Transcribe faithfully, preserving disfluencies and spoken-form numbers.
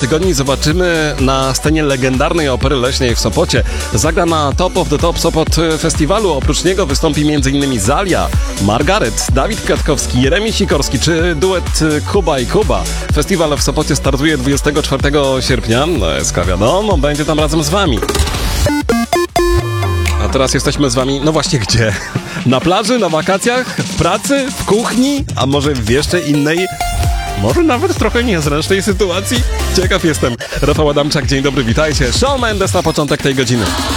tygodni zobaczymy na scenie legendarnej Opery Leśnej w Sopocie. Zagra na Top of the Top Sopot Festiwalu. Oprócz niego wystąpi m.in. Zalia, Margaret, Dawid Kwiatkowski, Jeremi Sikorski czy duet Kuba i Kuba. Festiwal w Sopocie startuje dwudziestego czwartego sierpnia. No S K wiadomo, będzie tam razem z wami. A teraz jesteśmy z wami, no właśnie gdzie? Na plaży, na wakacjach, w pracy, w kuchni, a może w jeszcze innej, może nawet trochę niezręcznej sytuacji? Ciekaw jestem. Rafał Adamczak, dzień dobry, witajcie. Shawn Mendes na początek tej godziny.